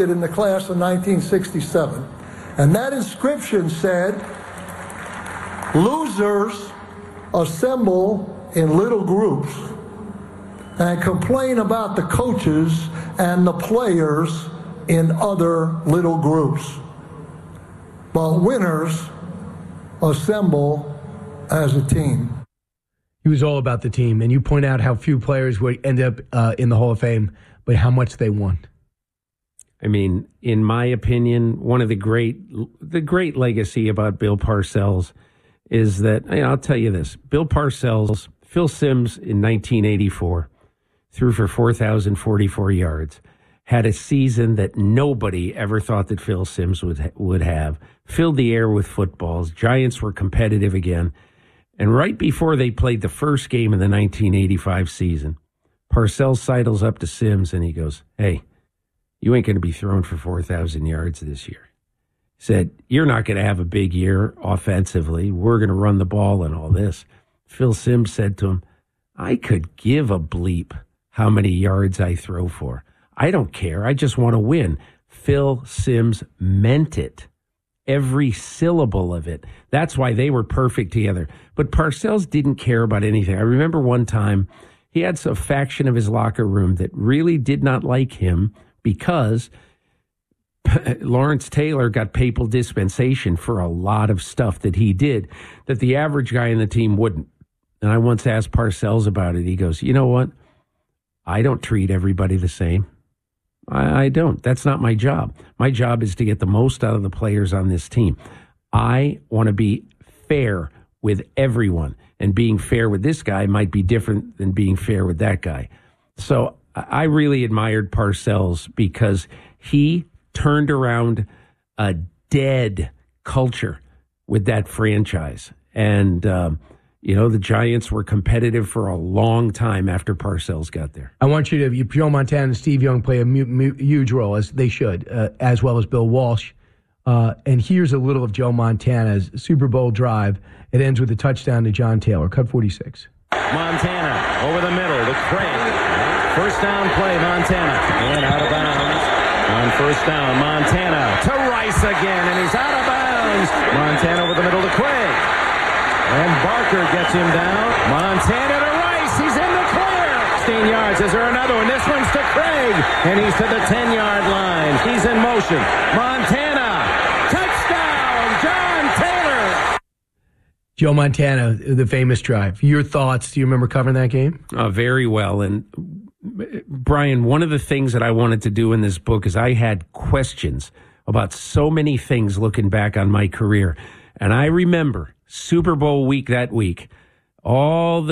in the class of 1967. And that inscription said, "Losers assemble in little groups and complain about the coaches and the players in other little groups. But winners assemble as a team." He was all about the team, and you point out how few players would end up in the Hall of Fame, but how much they won. I mean, in my opinion, one of the great legacy about Bill Parcells is that, I'll tell you this, Bill Parcells, Phil Simms in 1984, threw for 4,044 yards, had a season that nobody ever thought that Phil Simms would have, filled the air with footballs, Giants were competitive again, and right before they played the first game of the 1985 season, Parcells sidles up to Simms and he goes, "Hey, you ain't going to be throwing for 4,000 yards this year." He said, "You're not going to have a big year offensively. We're going to run the ball and all this." Phil Simms said to him, "I could give a bleep how many yards I throw for. I don't care. I just want to win." Phil Simms meant it. Every syllable of it. That's why they were perfect together. But Parcells didn't care about anything. I remember one time he had a faction of his locker room that really did not like him because Lawrence Taylor got papal dispensation for a lot of stuff that he did that the average guy in the team wouldn't. And I once asked Parcells about it. He goes, "You know what? I don't treat everybody the same. I don't. That's not my job. My job is to get the most out of the players on this team. I want to be fair with everyone. And being fair with this guy might be different than being fair with that guy." So I really admired Parcells because he turned around a dead culture with that franchise. And, the Giants were competitive for a long time after Parcells got there. I want you to, Joe Montana and Steve Young play a huge role, as they should, as well as Bill Walsh. And here's a little of Joe Montana's Super Bowl drive. It ends with a touchdown to John Taylor. Cut 46. Montana over the middle to Craig. First down play, Montana. And out of bounds. On first down, Montana to Rice again, and he's out of bounds. Montana over the middle to Craig. And Barker gets him down. Montana to Rice. He's in the clear. 16 yards. Is there another one? This one's to Craig. And he's to the 10-yard line. He's in motion. Montana. Touchdown, John Taylor. Joe Montana, the famous drive. Your thoughts? Do you remember covering that game? Very well. And Brian, one of the things that I wanted to do in this book is I had questions about so many things looking back on my career. And I remember Super Bowl week that week, all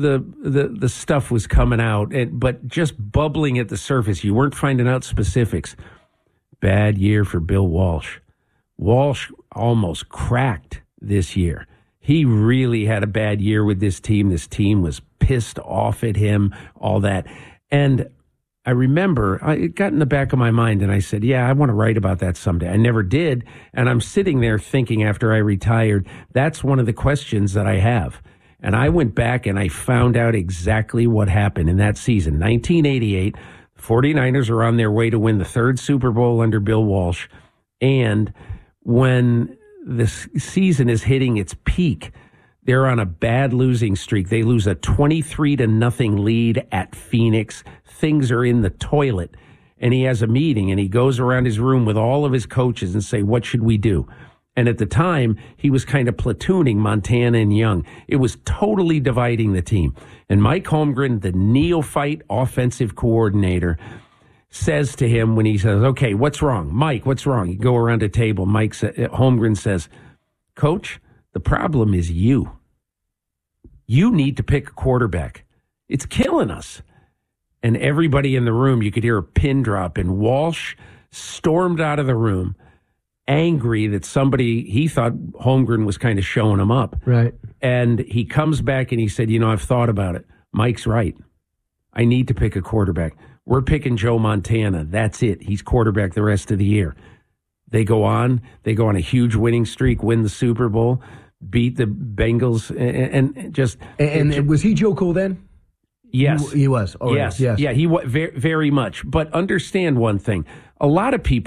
the stuff was coming out, but just bubbling at the surface. You weren't finding out specifics. Bad year for Bill Walsh. Walsh almost cracked this year. He really had a bad year with this team. This team was pissed off at him, all that. And I remember it got in the back of my mind, and I said, yeah, I want to write about that someday. I never did. And I'm sitting there thinking after I retired, that's one of the questions that I have. And I went back and I found out exactly what happened in that season. 1988, the 49ers are on their way to win the third Super Bowl under Bill Walsh. And when the season is hitting its peak, they're on a bad losing streak. They lose a 23-0 lead at Phoenix. Things are in the toilet. And he has a meeting, and he goes around his room with all of his coaches and say, what should we do? And at the time, he was kind of platooning Montana and Young. It was totally dividing the team. And Mike Holmgren, the neophyte offensive coordinator, says to him when he says, okay, what's wrong? Mike, what's wrong? You go around a table. Holmgren says, Coach, the problem is you. You need to pick a quarterback. It's killing us. And everybody in the room, you could hear a pin drop, and Walsh stormed out of the room, angry that he thought Holmgren was kind of showing him up. Right. And he comes back and he said, I've thought about it. Mike's right. I need to pick a quarterback. We're picking Joe Montana. That's it. He's quarterback the rest of the year. They go on a huge winning streak, win the Super Bowl, beat the Bengals, and was he Joe Cool then? Yes. He was. Oh, yes. yes. Yeah, he was very, very much. But understand one thing. A lot of people